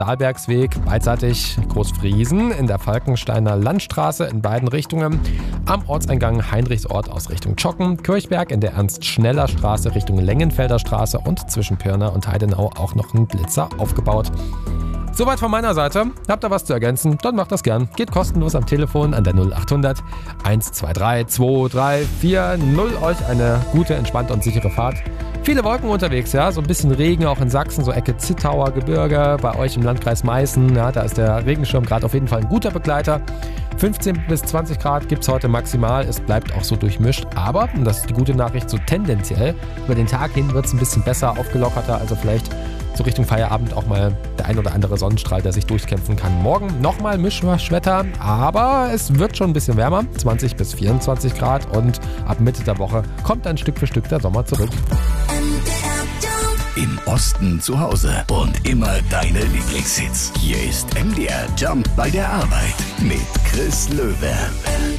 Dahlbergsweg, beidseitig Großfriesen in der Falkensteiner Landstraße in beiden Richtungen. Am Ortseingang Heinrichsort aus Richtung Tschocken, Kirchberg in der Ernst-Schneller-Straße Richtung Lengenfelder Straße und zwischen Pirna und Heidenau auch noch ein Blitzer aufgebaut. Soweit von meiner Seite. Habt ihr was zu ergänzen? Dann macht das gern. Geht kostenlos am Telefon an der 0800 123 2340. Euch eine gute, entspannte und sichere Fahrt. Viele Wolken unterwegs, ja, so ein bisschen Regen auch in Sachsen, so Ecke Zittauer Gebirge, bei euch im Landkreis Meißen, ja, da ist der Regenschirm gerade auf jeden Fall ein guter Begleiter. 15 bis 20 Grad gibt es heute maximal, es bleibt auch so durchmischt, aber, und das ist die gute Nachricht, so tendenziell, über den Tag hin wird es ein bisschen besser, aufgelockerter, also vielleicht so Richtung Feierabend auch mal der ein oder andere Sonnenstrahl, der sich durchkämpfen kann. Morgen nochmal Mischwetter, aber es wird schon ein bisschen wärmer, 20 bis 24 Grad und ab Mitte der Woche kommt dann Stück für Stück der Sommer zurück. Im Osten zu Hause und immer deine Lieblingshits. Hier ist MDR Jump bei der Arbeit mit Chris Löwe.